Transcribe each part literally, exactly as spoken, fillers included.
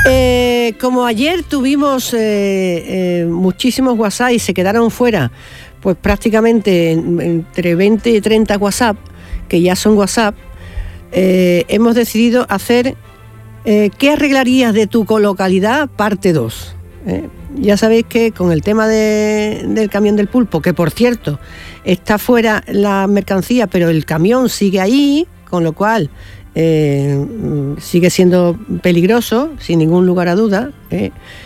Eh, como ayer tuvimos eh, eh, muchísimos WhatsApp y se quedaron fuera, pues prácticamente en, entre veinte y treinta WhatsApp, que ya son WhatsApp, eh, hemos decidido hacer eh, ¿qué arreglarías de tu colocalidad? Parte dos. ¿eh? Ya sabéis que con el tema de, del camión del pulpo, que por cierto está fuera la mercancía, pero el camión sigue ahí, con lo cual eh, sigue siendo peligroso, sin ningún lugar a duda, ¿eh?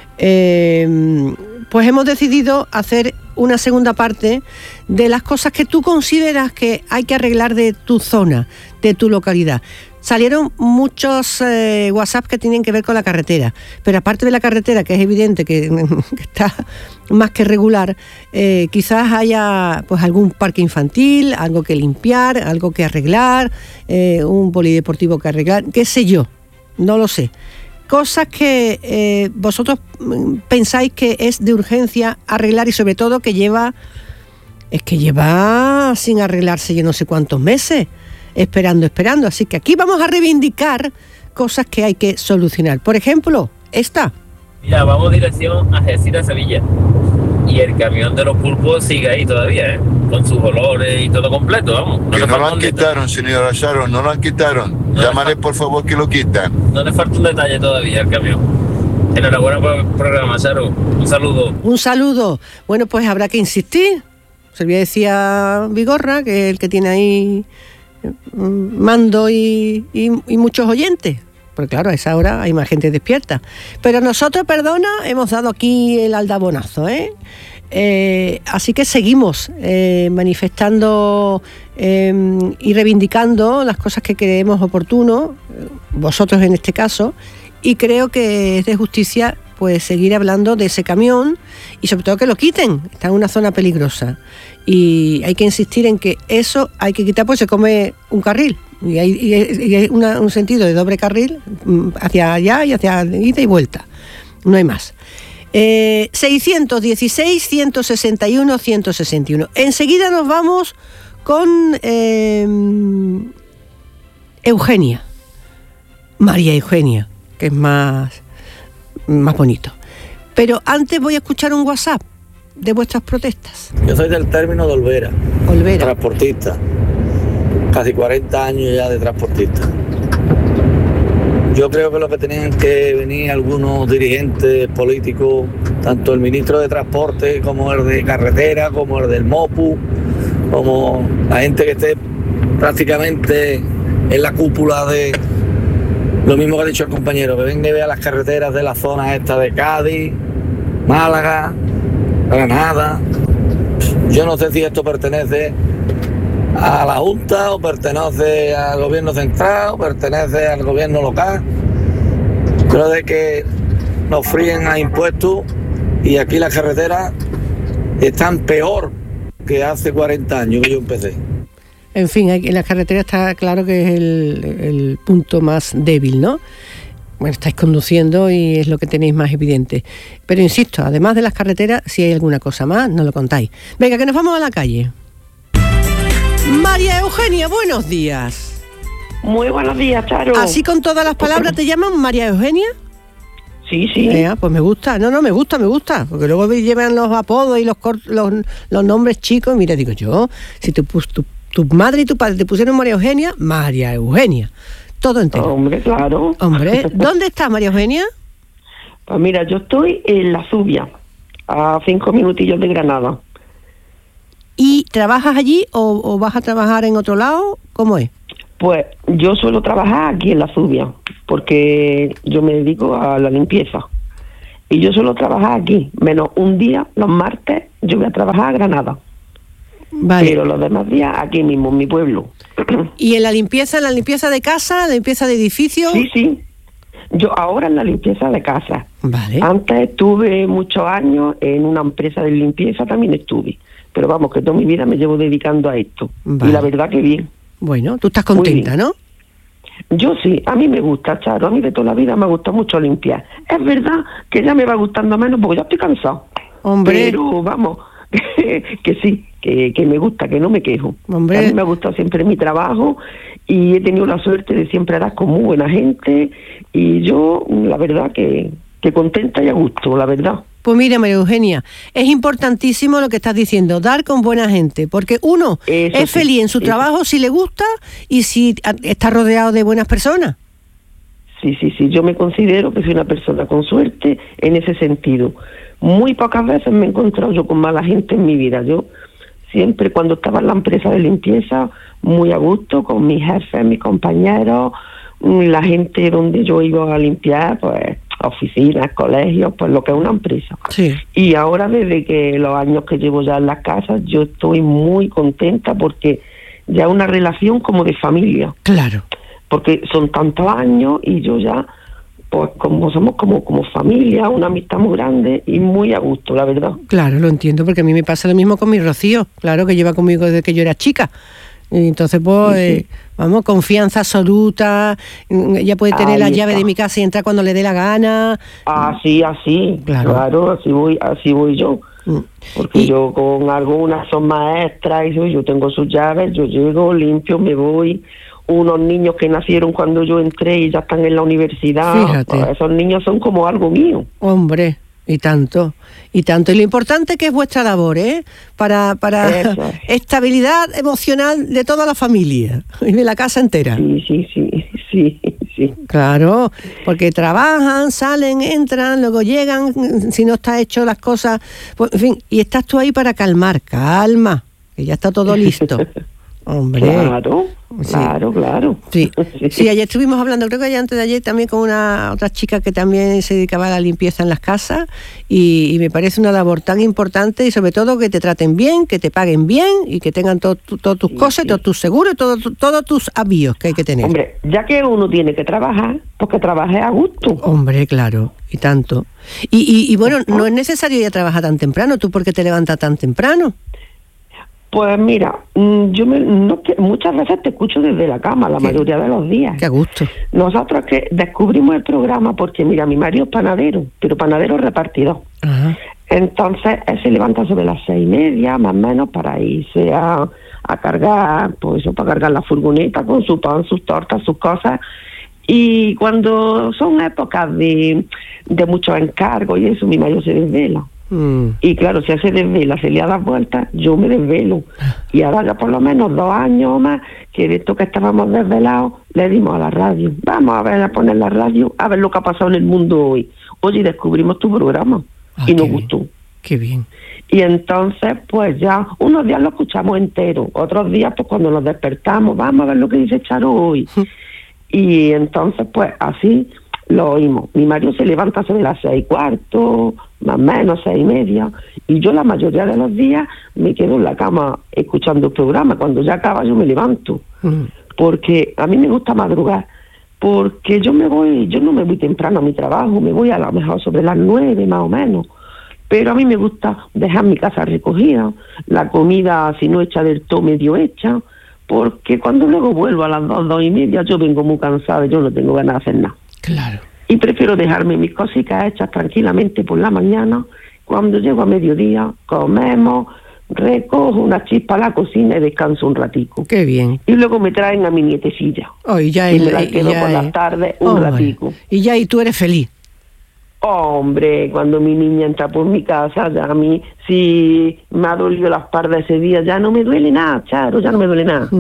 Eh, pues hemos decidido hacer una segunda parte de las cosas que tú consideras que hay que arreglar de tu zona, de tu localidad. Salieron muchos eh, WhatsApp que tienen que ver con la carretera, pero aparte de la carretera, que es evidente que, que está más que regular, eh, quizás haya pues algún parque infantil, algo que limpiar, algo que arreglar, eh, un polideportivo que arreglar, qué sé yo, no lo sé. Cosas que eh, vosotros pensáis que es de urgencia arreglar y sobre todo que lleva, es que lleva sin arreglarse yo no sé cuántos meses, esperando, esperando. Así que aquí vamos a reivindicar cosas que hay que solucionar. Por ejemplo, esta. Ya, vamos dirección a Algeciras, Sevilla. Y el camión de los pulpos sigue ahí todavía, ¿eh? Con sus olores y todo completo, vamos. No que no lo han quitaron, señora Sharon, no lo han quitaron. No Llámale, por favor, que lo quitan. No le falta un detalle todavía al camión. Enhorabuena por el programa, Sharon. Un saludo. Un saludo. Bueno, pues habrá que insistir. Se le decía Vigorra, que es el que tiene ahí mando y, y, y muchos oyentes. Porque claro, a esa hora hay más gente despierta. Pero nosotros, perdona, hemos dado aquí el aldabonazo, ¿eh? Eh, así que seguimos eh, manifestando eh, y reivindicando las cosas que creemos oportuno, vosotros en este caso, y creo que es de justicia pues seguir hablando de ese camión y sobre todo que lo quiten, está en una zona peligrosa y hay que insistir en que eso hay que quitar, pues se come un carril y hay, y hay una, un sentido de doble carril hacia allá y hacia ida y vuelta, no hay más. Eh, seiscientos dieciséis, ciento sesenta y uno, ciento sesenta y uno. Enseguida nos vamos con eh, Eugenia, María Eugenia, que es más, más bonito. Pero antes voy a escuchar un WhatsApp de vuestras protestas. Yo soy del término de Olvera, Olvera. transportista, casi cuarenta años ya de transportista. Yo creo que lo que tenían que venir algunos dirigentes políticos, tanto el ministro de Transporte como el de Carretera, como el del MOPU, como la gente que esté prácticamente en la cúpula de lo mismo que ha dicho el compañero, que venga y vea las carreteras de la zona esta de Cádiz, Málaga, Granada. Yo no sé si esto pertenece a la Junta o pertenece al gobierno central o pertenece al gobierno local. Creo de que nos fríen a impuestos y aquí las carreteras están peor que hace cuarenta años que yo empecé. En fin, en la carretera está claro que es el, el punto más débil, ¿no? Bueno, estáis conduciendo y es lo que tenéis más evidente. Pero insisto, además de las carreteras, si hay alguna cosa más, nos lo contáis. Venga, que nos vamos a la calle. María Eugenia, buenos días. Muy buenos días, Charo. ¿Así con todas las palabras te llaman María Eugenia? Sí, sí. Eh, pues me gusta, no, no, me gusta, me gusta. Porque luego llevan los apodos y los, los, los nombres chicos. Mira, digo yo, si tu, tu, tu madre y tu padre te pusieron María Eugenia, María Eugenia. Todo entero. Hombre, claro. Hombre, ¿dónde está María Eugenia? Pues mira, yo estoy en La Zubia, a cinco minutillos de Granada. ¿Y trabajas allí o, o vas a trabajar en otro lado? ¿Cómo es? Pues yo suelo trabajar aquí en La Zubia, porque yo me dedico a la limpieza. Y yo suelo trabajar aquí, menos un día, los martes, yo voy a trabajar a Granada. Vale. Pero los demás días aquí mismo, en mi pueblo. ¿Y en la limpieza, en la limpieza de casa, la limpieza de edificios? Sí, sí. Yo ahora en la limpieza de casa. Vale. Antes estuve muchos años en una empresa de limpieza, también estuve. Pero vamos, que toda mi vida me llevo dedicando a esto. Vale. Y la verdad que bien. Bueno, tú estás contenta, ¿no? Yo sí, a mí me gusta, Charo. A mí de toda la vida me gusta mucho limpiar. Es verdad que ya me va gustando menos porque ya estoy cansado. Hombre. Pero vamos, que, que sí, que, que me gusta, que no me quejo. Hombre. A mí me ha gustado siempre mi trabajo y he tenido la suerte de siempre dar con muy buena gente, y yo, la verdad, que, que contenta y a gusto, la verdad. Pues mira, María Eugenia, es importantísimo lo que estás diciendo, dar con buena gente, porque uno Eso es sí, feliz en su eso. trabajo si le gusta y si está rodeado de buenas personas. Sí, sí, sí, yo me considero que soy una persona con suerte en ese sentido. Muy pocas veces me he encontrado yo con mala gente en mi vida. Yo siempre, cuando estaba en la empresa de limpieza, muy a gusto, con mis jefes, mis compañeros, la gente donde yo iba a limpiar, pues oficinas, colegios, pues lo que es una empresa. Sí. Y ahora, desde que los años que llevo ya en las casas, yo estoy muy contenta porque ya es una relación como de familia. Claro. Porque son tantos años y yo ya, pues como somos como, como familia, una amistad muy grande y muy a gusto, la verdad. Claro, lo entiendo, porque a mí me pasa lo mismo con mi Rocío, claro, que lleva conmigo desde que yo era chica. Y entonces, pues, Sí, sí. eh, vamos, confianza absoluta, ella puede tener Ahí la llave está. de mi casa y entrar cuando le dé la gana. Así, así, Claro. claro, así voy, así voy yo. Mm. Porque Y- yo con algunas son maestras y yo, yo tengo sus llaves, yo llego, limpio, me voy. Unos niños que nacieron cuando yo entré y ya están en la universidad, Fíjate. pues esos niños son como algo mío. Hombre, y tanto, y tanto. Y lo importante que es vuestra labor, ¿eh? Para, para Eso es. estabilidad emocional de toda la familia y de la casa entera. Sí, sí, sí, sí, sí. Claro, porque trabajan, salen, entran, luego llegan, si no está hecho las cosas, pues, en fin, y estás tú ahí para calmar, calma, que ya está todo listo. Hombre. Claro, Sí. claro, claro. Sí, sí, ayer estuvimos hablando, creo que ayer antes de ayer también con una otra chica que también se dedicaba a la limpieza en las casas y, y me parece una labor tan importante y sobre todo que te traten bien, que te paguen bien y que tengan todas tu, todo tus Sí, cosas, sí. todos tus seguros, todos tu- todos tus avíos que hay que tener. Hombre, ya que uno tiene que trabajar, pues que trabaje a gusto. Hombre, claro, y tanto. Y, y, y bueno, no es necesario ir a trabajar tan temprano, ¿tú por qué te levantas tan temprano? Pues mira, mm, yo me, no, que muchas veces te escucho desde la cama, la Qué- mayoría de los días. Qué a gusto. Nosotros que descubrimos el programa porque, mira, mi marido es panadero, pero panadero repartidor. Ajá. Entonces, él se levanta sobre las seis y media, más o menos, para irse a, a cargar, pues eso, para cargar la furgoneta con su pan, sus tortas, sus cosas. Y cuando son épocas de, de muchos encargos y eso, mi marido se desvela. Mm. Y claro, si él se desvela, se le da vueltas, yo me desvelo. Y ahora ya por lo menos dos años o más, que de esto que estábamos desvelados, le dimos a la radio. Vamos a ver, a poner la radio, a ver lo que ha pasado en el mundo hoy. Oye, descubrimos tu programa Ah, y nos qué bien. gustó. Qué bien. Y entonces, pues ya, unos días lo escuchamos entero, otros días, pues cuando nos despertamos, vamos a ver lo que dice Charo hoy. Y entonces, pues así lo oímos. Mi marido se levanta sobre las seis y cuarto, más o menos, seis y media, y yo la mayoría de los días me quedo en la cama escuchando el programa. Cuando ya acaba, yo me levanto, Mm. porque a mí me gusta madrugar, porque yo me voy, yo no me voy temprano a mi trabajo, me voy a lo mejor sobre las nueve más o menos. Pero a mí me gusta dejar mi casa recogida, la comida, si no hecha del todo, medio hecha, porque cuando luego vuelvo a las dos, dos y media, yo vengo muy cansada y yo no tengo ganas de hacer nada. Claro. Y prefiero dejarme mis cositas hechas tranquilamente por la mañana. Cuando llego a mediodía, comemos, recojo una chispa a la cocina y descanso un ratico. Qué bien. Y luego me traen a mi nietecilla. Oh, y ya y es- me la y quedo ya por es- las tardes un Hombre. ratico. Y ya, y tú eres feliz. Hombre, cuando mi niña entra por mi casa, ya a mí, si me ha dolido la espalda ese día, ya no me duele nada, Charo, ya no me duele nada.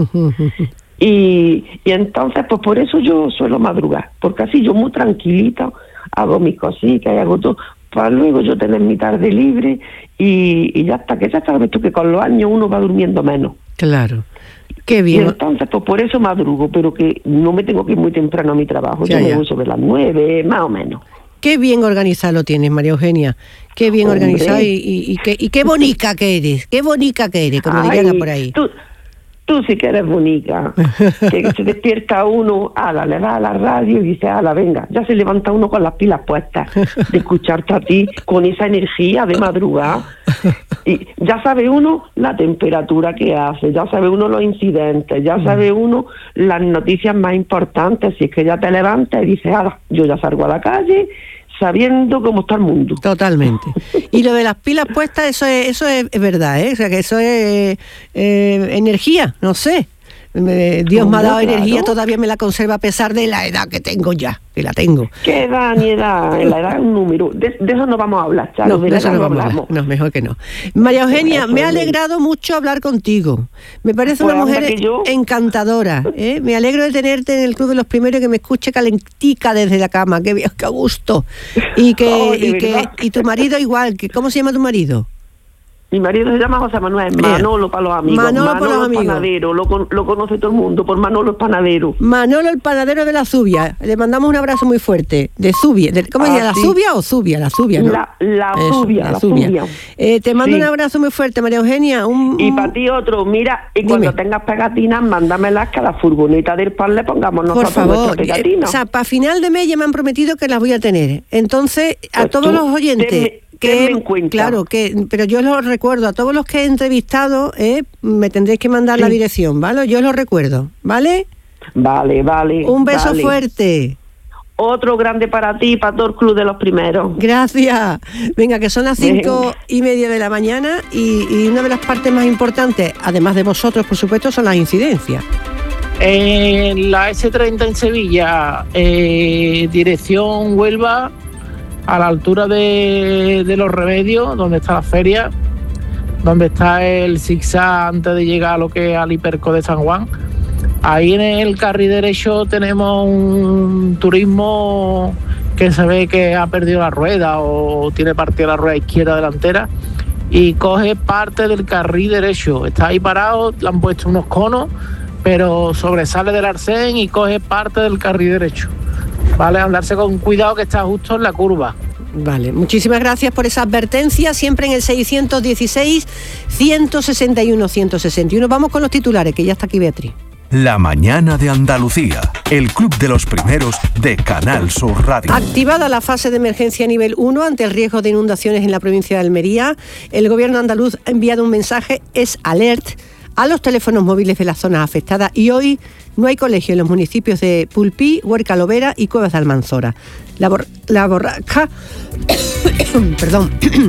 Y, y entonces, pues por eso yo suelo madrugar, porque así yo muy tranquilita hago mis cositas y hago todo, para luego yo tener mi tarde libre y, y ya hasta que ya sabes tú que con los años uno va durmiendo menos. Claro. Qué Y bien. entonces, pues por eso madrugo, pero que no me tengo que ir muy temprano a mi trabajo, Ya, yo me ya. voy sobre las nueve, más o menos. Qué bien organizado lo tienes, María Eugenia. Qué bien Hombre. organizado y, y, y qué, y qué bonica que eres. Qué bonica que eres, como dirían Ay, por ahí. Tú, tú sí que eres bonita. Que se despierta uno, ala, le da a la radio y dice, ala, venga, ya se levanta uno con las pilas puestas de escucharte a ti con esa energía de madrugada. Y ya sabe uno la temperatura que hace, ya sabe uno los incidentes, ya sabe uno las noticias más importantes. Si es que ya te levantas y dices, ala, yo ya salgo a la calle sabiendo cómo está el mundo. Totalmente. Y lo de las pilas puestas, eso es, eso es, es verdad, ¿eh? O sea, que eso es eh, energía, no sé. Me, Dios me ha dado Claro. energía, todavía me la conserva a pesar de la edad que tengo ya, que la tengo. ¿Qué edad ni edad? La edad es un número. De, de eso no vamos a hablar, Charo. No, de de la eso edad no no vamos a hablar. hablamos. No, mejor que no. María Eugenia, Eso me ha es. alegrado mucho hablar contigo. Me parece Pues una anda mujer que yo. encantadora. ¿eh? Me alegro de tenerte en el Club de los Primeros y que me escuche calentica desde la cama. Qué bien, qué gusto. Y que, Oh, de y que verdad. y tu marido igual. Que, ¿cómo se llama tu marido? Mi marido se llama José Manuel, Mira. Manolo para los amigos. Manolo para los amigos. Panadero, lo, con- lo conoce todo el mundo por Manolo el Panadero. Manolo, el panadero de la Zubia. Le mandamos un abrazo muy fuerte. De Zubia. De, ¿Cómo se Ah, llama? ¿La sí. Zubia o Zubia? La Zubia, ¿no? La, la Eso, Zubia, la Zubia. Eh, te mando Sí. un abrazo muy fuerte, María Eugenia. Un, Y un- para ti otro, mira, y cuando Dime. tengas pegatinas, mándamelas que a la furgoneta del pan le pongamos Por nosotros favor, nuestras eh, pegatinas. o sea, para final de mes ya me han prometido que las voy a tener. Entonces, a Pues todos tú, los oyentes tenme- que tenme en cuenta. claro, que pero yo los recuerdo, a todos los que he entrevistado, eh, me tendréis que mandar la Sí. dirección, ¿vale? Yo los recuerdo, ¿vale? Vale, vale. Un beso vale. fuerte. Otro grande para ti, para todo el club de los primeros. Gracias. Venga, que son las cinco y media de la mañana y, y una de las partes más importantes, además de vosotros, por supuesto, son las incidencias. En la ese treinta en Sevilla, eh, dirección Huelva, a la altura de, de Los Remedios, donde está la feria, donde está el zigzag antes de llegar a lo que es al Hiperco de San Juan. Ahí en el carril derecho tenemos un turismo que se ve que ha perdido la rueda o tiene partida la rueda izquierda delantera y coge parte del carril derecho. Está ahí parado, le han puesto unos conos, pero sobresale del arcén y coge parte del carril derecho. Vale, andarse con cuidado que está justo en la curva. Vale, muchísimas gracias por esa advertencia, siempre en el seiscientos dieciséis, ciento sesenta y uno, ciento sesenta y uno. Vamos con los titulares, que ya está aquí Beatriz. La mañana de Andalucía, el club de los primeros de Canal Sur Radio. Activada la fase de emergencia nivel uno ante el riesgo de inundaciones en la provincia de Almería, el gobierno andaluz ha enviado un mensaje, es alert, a los teléfonos móviles de las zonas afectadas y hoy no hay colegio en los municipios de Pulpí, Huerca Lovera y Cuevas de Almanzora. La, bor- la borrasca... Perdón.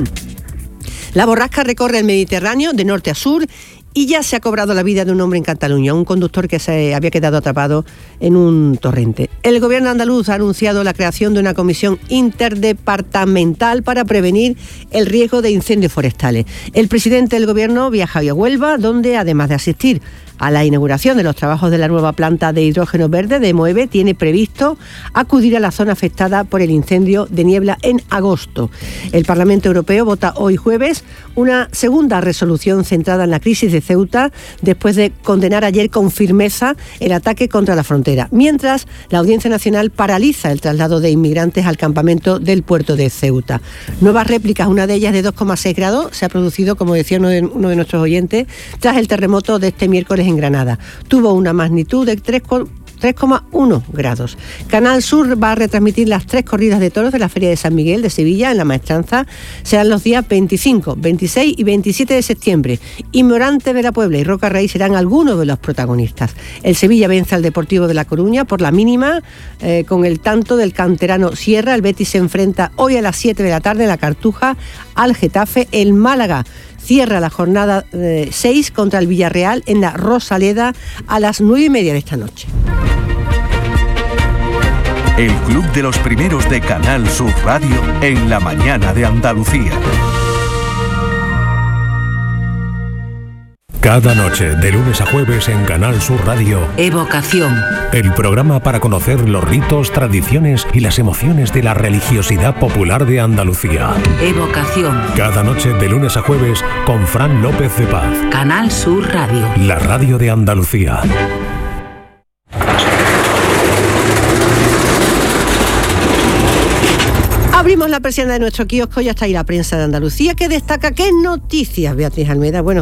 La borrasca recorre el Mediterráneo de norte a sur y ya se ha cobrado la vida de un hombre en Cataluña, un conductor que se había quedado atrapado en un torrente. El gobierno andaluz ha anunciado la creación de una comisión interdepartamental para prevenir el riesgo de incendios forestales. El presidente del gobierno viaja hoy a Huelva, donde además de asistir a la inauguración de los trabajos de la nueva planta de hidrógeno verde de Moeve, tiene previsto acudir a la zona afectada por el incendio de Niebla en agosto. El Parlamento Europeo vota hoy jueves una segunda resolución centrada en la crisis de Ceuta, después de condenar ayer con firmeza el ataque contra la frontera, mientras la Audiencia Nacional paraliza el traslado de inmigrantes al campamento del puerto de Ceuta. Nuevas réplicas, una de ellas de dos coma seis grados, se ha producido, como decía uno de, uno de nuestros oyentes, tras el terremoto de este miércoles en Granada. Tuvo una magnitud de tres coma uno grados. Canal Sur va a retransmitir las tres corridas de toros de la Feria de San Miguel de Sevilla en La Maestranza. Serán los días veinticinco, veintiséis y veintisiete de septiembre. Y Morante de la Puebla y Roca Rey serán algunos de los protagonistas. El Sevilla vence al Deportivo de La Coruña por la mínima, eh, con el tanto del canterano Sierra. El Betis se enfrenta hoy a las siete de la tarde en la Cartuja al Getafe. El Málaga cierra la jornada eh, seis contra el Villarreal en la Rosaleda a las nueve y media de esta noche. El club de los primeros de Canal Sur Radio en la mañana de Andalucía. Cada noche, de lunes a jueves en Canal Sur Radio, Evocación. el programa para conocer los ritos, tradiciones y las emociones de la religiosidad popular de Andalucía. Evocación. Cada noche, de lunes a jueves, con Fran López de Paz. Canal Sur Radio. La radio de Andalucía. Abrimos la persiana de nuestro kiosco y hasta ahí la prensa de Andalucía, que destaca qué noticias, Beatriz Almeida. Bueno,